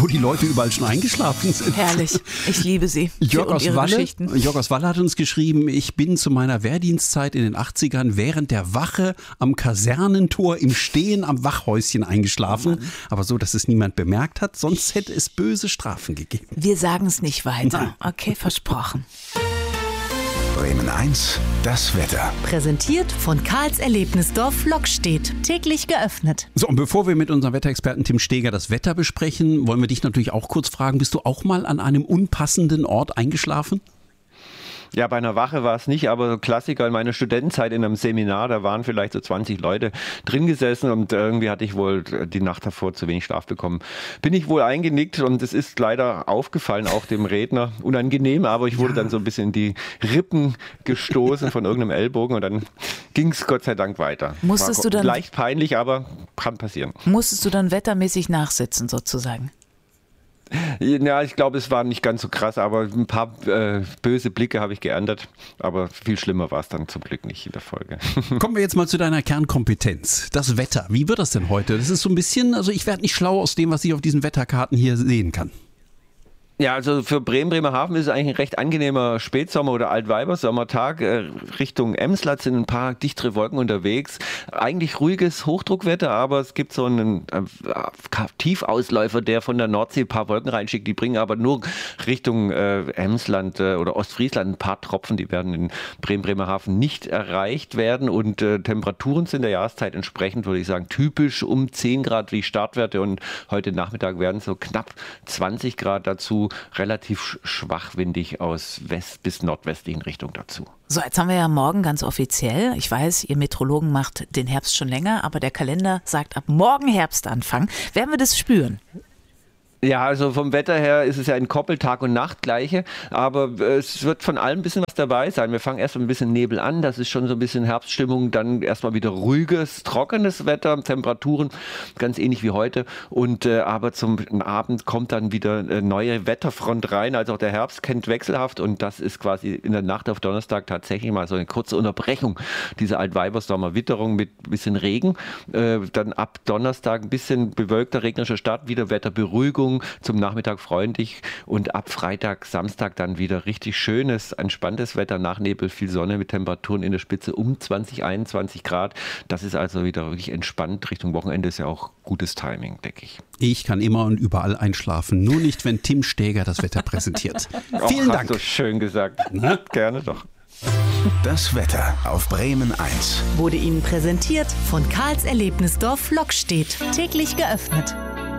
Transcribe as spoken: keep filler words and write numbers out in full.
wo die Leute überall schon eingeschlafen sind. Herrlich, ich liebe sie. Jörg und aus ihre Walle, Geschichten. Jörg aus Walle hat uns geschrieben, ich bin zu meiner Wehrdienstzeit in den achtzigern während der Wache am Kasernentor im Stehen am Wachhäuschen eingeschlafen. Oh, aber so, dass es niemand bemerkt hat, sonst hätte es böse Strafen gegeben. Wir sagen es nicht weiter. Nein. Okay, versprochen. Bremen eins, das Wetter. Präsentiert von Karls Erlebnisdorf Lockstedt. Täglich geöffnet. So, und bevor wir mit unserem Wetterexperten Tim Steger das Wetter besprechen, wollen wir dich natürlich auch kurz fragen, bist du auch mal an einem unpassenden Ort eingeschlafen? Ja, bei einer Wache war es nicht, aber Klassiker in meiner Studentenzeit in einem Seminar, da waren vielleicht so zwanzig Leute drin gesessen und irgendwie hatte ich wohl die Nacht davor zu wenig Schlaf bekommen. Bin ich wohl eingenickt und es ist leider aufgefallen, auch dem Redner. Unangenehm, aber ich wurde dann so ein bisschen in die Rippen gestoßen von irgendeinem Ellbogen und dann ging es Gott sei Dank weiter. Musstest war du dann, leicht peinlich, aber kann passieren. Musstest du dann wettermäßig nachsitzen sozusagen? Ja, ich glaube, es war nicht ganz so krass, aber ein paar äh, böse Blicke habe ich geerntet. Aber viel schlimmer war es dann zum Glück nicht in der Folge. Kommen wir jetzt mal zu deiner Kernkompetenz. Das Wetter. Wie wird das denn heute? Das ist so ein bisschen, also ich werde nicht schlau aus dem, was ich auf diesen Wetterkarten hier sehen kann. Ja, also für Bremen, Bremerhaven ist es eigentlich ein recht angenehmer Spätsommer- oder Altweibersommertag. Äh, Richtung Emsland sind ein paar dichtere Wolken unterwegs. Eigentlich ruhiges Hochdruckwetter, aber es gibt so einen äh, Tiefausläufer, der von der Nordsee ein paar Wolken reinschickt. Die bringen aber nur Richtung äh, Emsland äh, oder Ostfriesland ein paar Tropfen. Die werden in Bremen, Bremerhaven nicht erreicht werden. Und äh, Temperaturen sind der Jahreszeit entsprechend, würde ich sagen, typisch um zehn Grad wie Startwerte. Und heute Nachmittag werden so knapp zwanzig Grad dazu. Relativ schwachwindig aus west- bis nordwestlichen Richtung dazu. So, jetzt haben wir ja morgen ganz offiziell, ich weiß, ihr Meteorologen macht den Herbst schon länger, aber der Kalender sagt ab morgen Herbstanfang. Werden wir das spüren? Ja, also vom Wetter her ist es ja ein Koppeltag und Nacht gleiche, aber es wird von allem ein bisschen was dabei sein. Wir fangen erst mal ein bisschen Nebel an, das ist schon so ein bisschen Herbststimmung, dann erstmal wieder ruhiges, trockenes Wetter, Temperaturen ganz ähnlich wie heute und äh, aber zum Abend kommt dann wieder eine neue Wetterfront rein, also auch der Herbst kennt wechselhaft und das ist quasi in der Nacht auf Donnerstag tatsächlich mal so eine kurze Unterbrechung dieser Altweibersommer-Witterung mit ein bisschen Regen, äh, dann ab Donnerstag ein bisschen bewölkter, regnerischer Start, wieder Wetterberuhigung, zum Nachmittag freundlich und ab Freitag, Samstag dann wieder richtig schönes, entspanntes Wetter nach Nebel, viel Sonne mit Temperaturen in der Spitze um zwanzig, einundzwanzig Grad. Das ist also wieder wirklich entspannt. Richtung Wochenende ist ja auch gutes Timing, denke ich. Ich kann immer und überall einschlafen, nur nicht, wenn Tim Steger das Wetter präsentiert. Vielen Och, Dank. Hast du schön gesagt. Na? Gerne doch. Das Wetter auf Bremen eins. Wurde Ihnen präsentiert von Karls Erlebnisdorf Lockstedt. Täglich geöffnet.